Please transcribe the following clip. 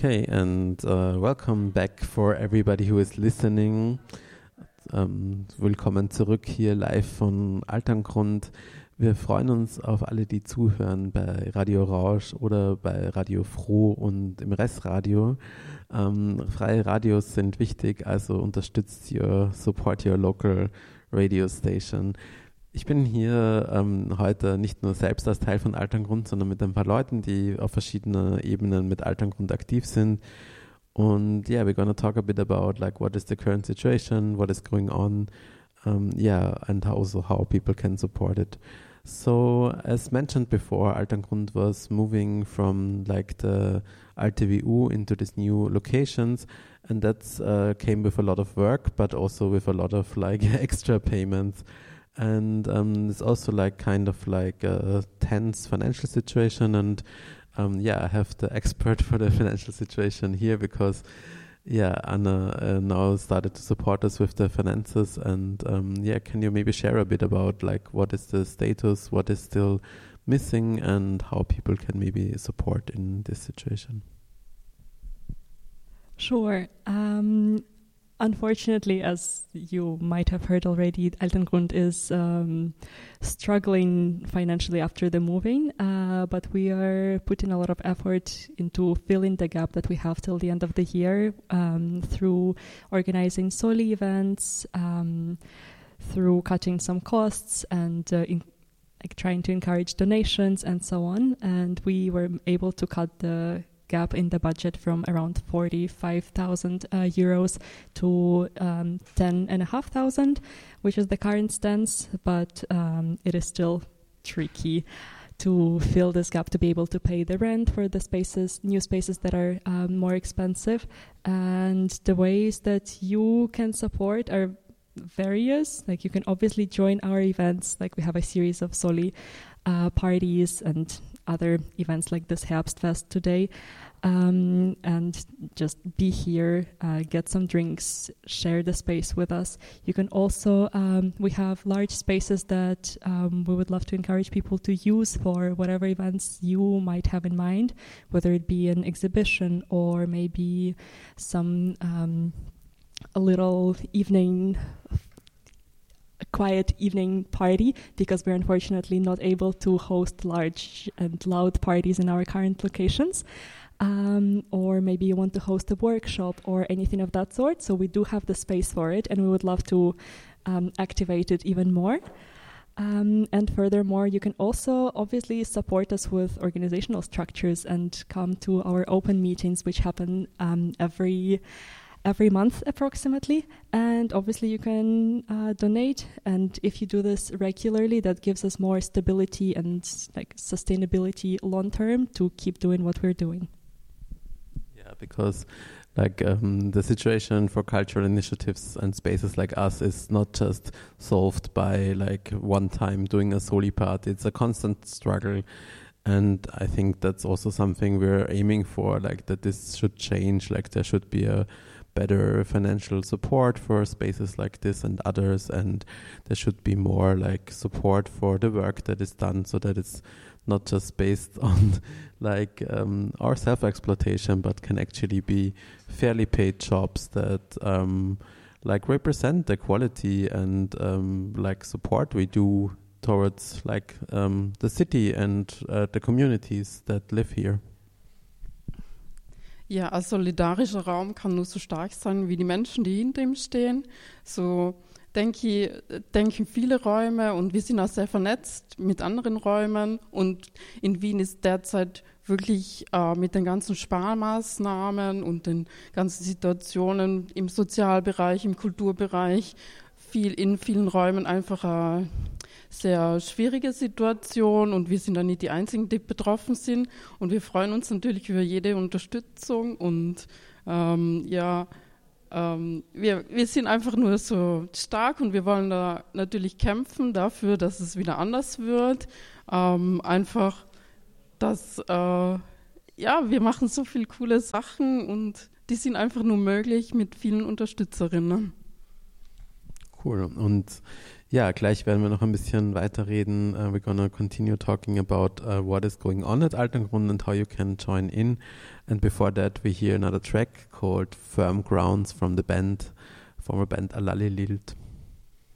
Okay, and welcome back for everybody who is listening. Willkommen zurück hier live von Alterngrund. Wir freuen uns auf alle, die zuhören bei Radio Rausch oder bei Radio Froh und im Restradio. Freie Radios sind wichtig, also unterstützt support your local radio station. Ich bin hier heute nicht nur selbst als Teil von Alterngrund, sondern mit ein paar Leuten, die auf verschiedenen Ebenen mit Alterngrund aktiv sind. Und yeah, we're gonna talk a bit about like what is the current situation, what is going on, and also how people can support it. So as mentioned before, Alterngrund was moving from like the AltWU into these new locations, and that's came with a lot of work, but also with a lot of like extra payments. And it's also like kind of like a tense financial situation, and I have the expert for the financial situation here because Anna now started to support us with the finances, and can you maybe share a bit about like what is the status, what is still missing, and how people can maybe support in this situation? Sure. Unfortunately, as you might have heard already, Alterngrund is struggling financially after the moving, but we are putting a lot of effort into filling the gap that we have till the end of the year through organizing Soli events, through cutting some costs and trying to encourage donations and so on. And we were able to cut the gap in the budget from around 45,000 euros to 10,500, which is the current stance, but it is still tricky to fill this gap to be able to pay the rent for the new spaces that are more expensive. And the ways that you can support are various. Like you can obviously join our events, like we have a series of Soli parties and other events like this Herbstfest today, and just be here, get some drinks, share the space with us. You can also, we have large spaces that we would love to encourage people to use for whatever events you might have in mind, whether it be an exhibition or maybe some a little quiet evening party, because we're unfortunately not able to host large and loud parties in our current locations. Or maybe you want to host a workshop or anything of that sort. So we do have the space for it, and we would love to activate it even more. And furthermore, you can also obviously support us with organizational structures and come to our open meetings, which happen every month approximately. And obviously you can donate, and if you do this regularly, that gives us more stability and like sustainability long term to keep doing what we're doing. Yeah, because like the situation for cultural initiatives and spaces like us is not just solved by like one time doing a Soli party. It's a constant struggle. And I think that's also something we're aiming for, like that this should change, like there should be a better financial support for spaces like this and others, and there should be more like support for the work that is done, so that it's not just based on like our self-exploitation, but can actually be fairly paid jobs that like represent the quality and like support we do towards like the city and the communities that live here. Ja, ein solidarischer Raum kann nur so stark sein wie die Menschen, die hinter ihm stehen. So denken viele Räume, und wir sind auch sehr vernetzt mit anderen Räumen. Und in Wien ist derzeit wirklich mit den ganzen Sparmaßnahmen und den ganzen Situationen im Sozialbereich, im Kulturbereich, in vielen Räumen einfach eine sehr schwierige Situation, und wir sind da nicht die Einzigen, die betroffen sind, und wir freuen uns natürlich über jede Unterstützung, und wir sind einfach nur so stark, und wir wollen da natürlich kämpfen dafür, dass es wieder anders wird, einfach, dass wir machen so viele coole Sachen, und die sind einfach nur möglich mit vielen Unterstützerinnen. Cool. Und Ja, gleich werden wir noch ein bisschen weiterreden. We're gonna continue talking about what is going on at Altengrund and how you can join in. And before that, we hear another track called Firm Grounds from the band, former band Alali Lilt.